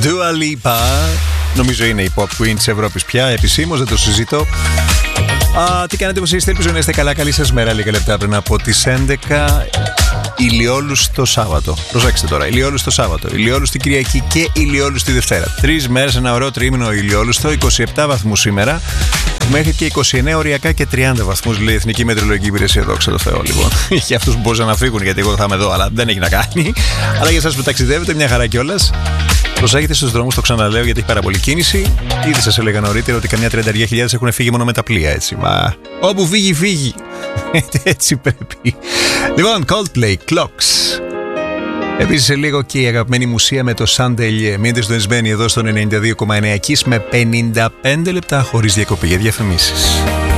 Dua Lipa. Νομίζω είναι η pop queen της Ευρώπης πια, επισήμως, δεν το συζητώ. Τι κάνετε, πως είστε, ελπίζω να είστε καλά. Καλή σας μέρα, λίγα λεπτά πριν από τις 11. Ηλιόλουστο Σάββατο. Προσέξτε τώρα, ηλιόλουστο Σάββατο, ηλιόλουστη Κυριακή και ηλιόλουστη Δευτέρα. 3 μέρες, ένα ωραίο τρίμηνο ηλιόλουστο, 27 βαθμούς σήμερα. Μέχρι και 29 οριακά και 30 βαθμούς, λέει η Εθνική Μετεωρολογική Υπηρεσία. Δόξα τω Θεώ, λοιπόν. Για αυτούς που μπορούσαν να φύγουν, γιατί εγώ θα είμαι εδώ, αλλά δεν έχει να κάνει. Αλλά για εσάς που ταξιδεύετε, μια χαρά κιόλας. Προσέχετε στους δρόμους, το ξαναλέω, γιατί έχει πάρα πολύ κίνηση. Ήδη σας έλεγα νωρίτερα ότι καμιά 30.000 έχουν φύγει μόνο με τα πλοία, έτσι. Μα όπου φύγει, φύγει. Έτσι πρέπει. Λοιπόν, Coldplay, Clocks. Επίσης σε λίγο και η αγαπημένη μουσεία με το Σαντελιέ. Μείνετε συντονισμένοι εδώ στο 92,9 με 55 λεπτά χωρίς διακοπή για διαφημίσεις.